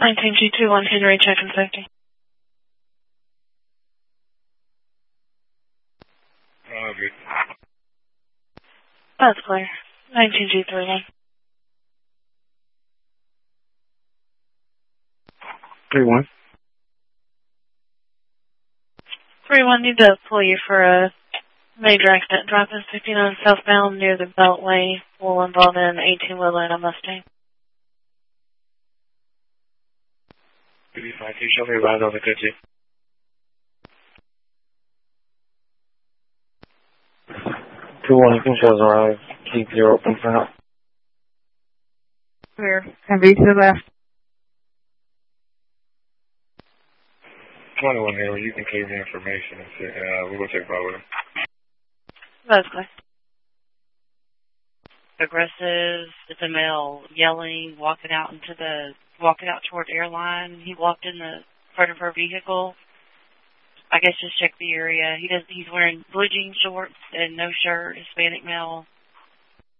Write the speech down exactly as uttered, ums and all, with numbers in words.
nineteen G two one Henry, check and safety. Oh, good. That's clear. nineteen G three one. three one. three one, need to pull you for a major accident. Drop-in fifty-nine southbound near the Beltway. Will involve an eighteen-wheeler and a Mustang. fifty-five, show me around on the good G. two one, you can show us around. Keep zero open for now. Clear. And V to the left. twenty-one here, you can clear the information and say, uh, we'll go check out with him. That's clear. Aggressive, it's a male yelling, walking out into the, walking out toward airline. He walked in the front of her vehicle. I guess just check the area. He does, he's wearing blue jean shorts and no shirt, Hispanic male.